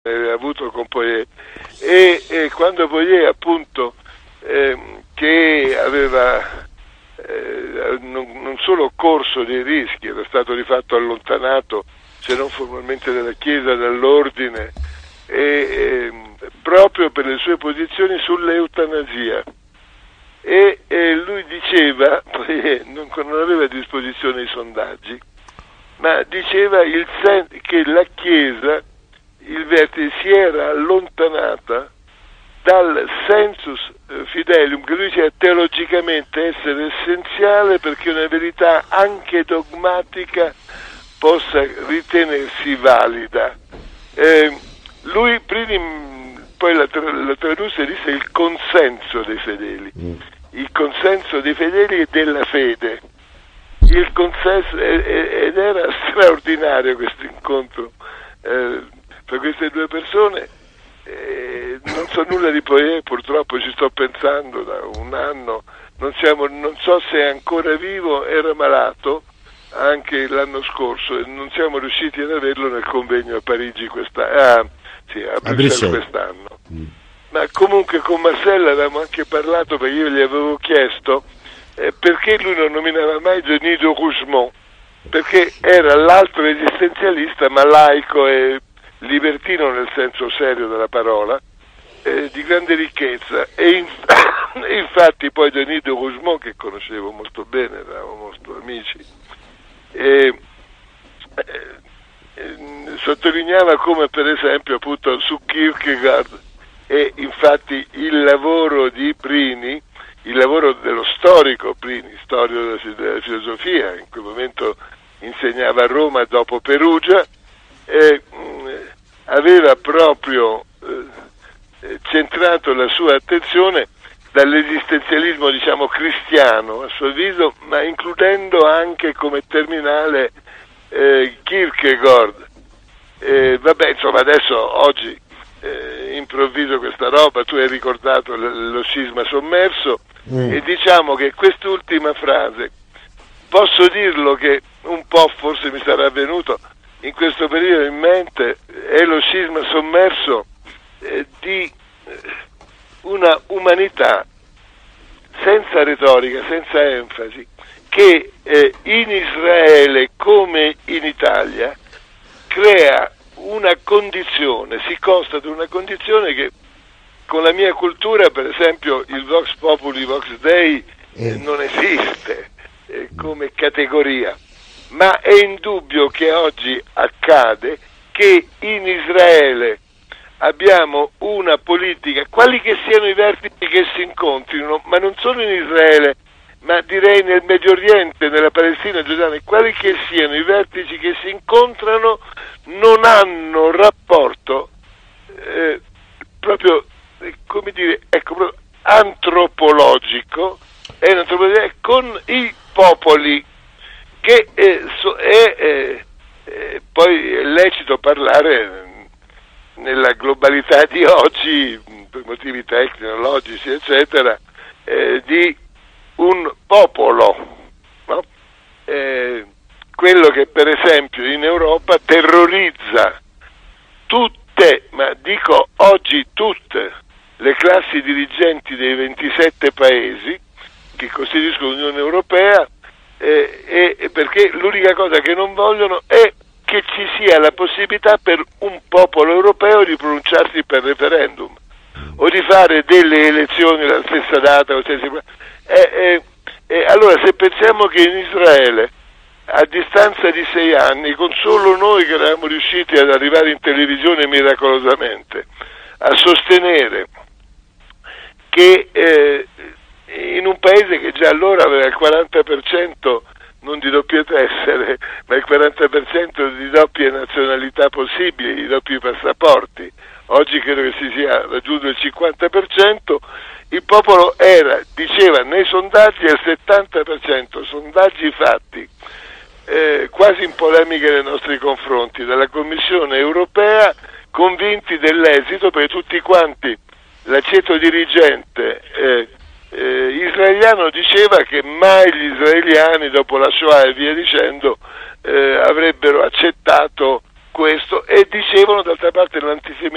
avuto con Poirier, e quando Poirier appunto che aveva non solo corso dei rischi, era stato di fatto allontanato, se non formalmente dalla Chiesa, dall'ordine, proprio per le sue posizioni sull'eutanasia. E lui diceva, non aveva a disposizione i sondaggi, ma diceva che la Chiesa, il vertice, si era allontanata dal sensus fidelium, che lui diceva teologicamente essere essenziale perché una verità anche dogmatica possa ritenersi valida. Lui poi la tradusse e disse il consenso dei fedeli, il consenso dei fedeli e della fede. Il consenso, ed era straordinario questo incontro per queste due persone. Non so nulla di Poirier, purtroppo ci sto pensando da un anno, non so se è ancora vivo, era malato anche l'anno scorso e non siamo riusciti ad averlo nel convegno a Parigi a Bruxelles quest'anno. Ma comunque con Marcel avevamo anche parlato, perché io gli avevo chiesto perché lui non nominava mai Denis de Rougemont, perché era l'altro esistenzialista ma laico e libertino nel senso serio della parola, di grande ricchezza, e infatti poi Denis de Rougemont, che conoscevo molto bene, eravamo molto amici, sottolineava come per esempio appunto su Kierkegaard, e infatti il lavoro di Prini, il lavoro dello storico Prini, storico della filosofia, in quel momento insegnava a Roma dopo Perugia, aveva proprio centrato la sua attenzione dall'esistenzialismo, diciamo, cristiano, a suo avviso, ma includendo anche come terminale Kierkegaard. Vabbè, insomma, adesso oggi improvviso questa roba, tu hai ricordato lo scisma sommerso, e diciamo che quest'ultima frase, posso dirlo che un po' forse mi sarà venuto in questo periodo in mente, è lo scisma sommerso di una umanità senza retorica, senza enfasi, che in Israele come in Italia crea una condizione, si constata una condizione che con la mia cultura, per esempio, il Vox Populi, Vox Dei non esiste come categoria, ma è indubbio che oggi accade che in Israele abbiamo una politica, quali che siano i vertici che si incontrino, ma non solo in Israele, ma direi nel Medio Oriente, nella Palestina, Giordania, quali che siano i vertici che si incontrano, non hanno rapporto proprio, come dire, ecco, proprio antropologico con i popoli, che poi è lecito parlare nella globalità di oggi, per motivi tecnologici eccetera, di un popolo, no? Quello che per esempio in Europa terrorizza tutte, ma dico oggi tutte, le classi dirigenti dei 27 paesi che costituiscono l'Unione Europea, perché l'unica cosa che non vogliono è che ci sia la possibilità per un popolo europeo di pronunciarsi per referendum o di fare delle elezioni alla stessa data. Allora, se pensiamo che in Israele, a distanza di 6 anni, con solo noi che eravamo riusciti ad arrivare in televisione miracolosamente a sostenere che in un paese che già allora aveva il 40% non di doppie tessere, ma il 40% di doppie nazionalità possibili, di doppi passaporti, oggi credo che si sia raggiunto il 50%, il popolo diceva nei sondaggi al 70%, sondaggi fatti quasi in polemica nei nostri confronti, dalla Commissione europea, convinti dell'esito, perché tutti quanti, l'aceto dirigente israeliano diceva che mai gli israeliani dopo la Shoah e via dicendo avrebbero accettato questo, e dicevano d'altra parte l'antisemitismo